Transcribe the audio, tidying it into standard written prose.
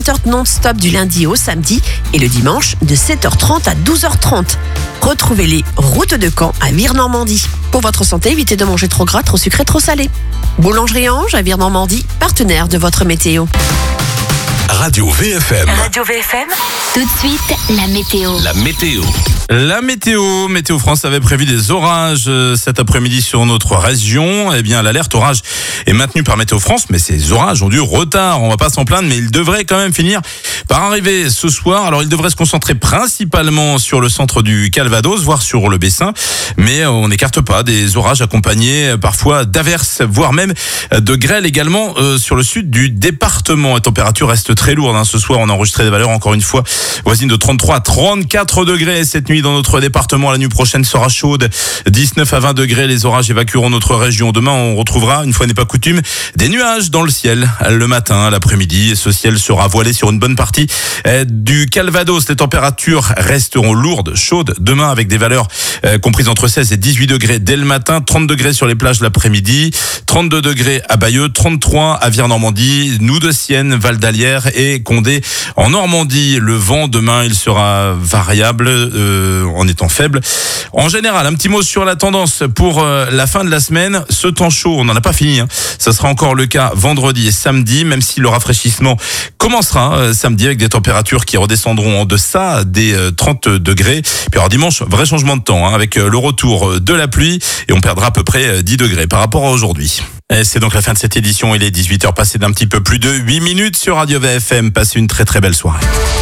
20h non-stop du lundi au samedi et le dimanche de 7h30 à 12h30. Retrouvez les routes de Caen à Vire-Normandie. Pour votre santé, évitez de manger trop gras, trop sucré, trop salé. Boulangerie Ange à Vire-Normandie, partenaire de votre météo. Radio VFM. Radio VFM. Tout de suite, la météo. La météo France avait prévu des orages cet après-midi sur notre région. Eh bien, l'alerte orage est maintenue par Météo France, mais ces orages ont du retard. On va pas s'en plaindre, mais ils devraient quand même finir par arriver ce soir. Alors, ils devraient se concentrer principalement sur le centre du Calvados, voire sur le Bessin. Mais on n'écarte pas des orages accompagnés parfois d'averses, voire même de grêle également sur le sud du département. La température reste très lourde. Ce soir, on a enregistré des valeurs, encore une fois, voisines de 33 à 34 degrés cette nuit dans notre département. La nuit prochaine sera chaude, 19 à 20 degrés. Les orages évacueront notre région. Demain, on retrouvera, une fois n'est pas coutume, des nuages dans le ciel le matin, l'après-midi. Ce ciel sera voilé sur une bonne partie du Calvados. Les températures resteront lourdes, chaudes demain, avec des valeurs comprises entre 16 et 18 degrés dès le matin, 30 degrés sur les plages l'après-midi, 32 degrés à Bayeux, 33 à Vire-Normandie, Noux-de-Sienne, Val-d'Alière et Condé en Normandie. Le vent demain, il sera variable en étant faible. En général, un petit mot sur la tendance pour la fin de la semaine. Ce temps chaud, on n'en a pas fini. Ça sera encore le cas vendredi et samedi, même si le rafraîchissement commencera samedi avec des températures qui redescendront en deçà des 30 degrés. Puis alors dimanche, vrai changement de temps avec le retour de la pluie et on perdra à peu près 10 degrés par rapport à aujourd'hui. Et c'est donc la fin de cette édition. Il est 18h passé d'un petit peu plus de 8 minutes sur Radio VFM. Passez une très très belle soirée.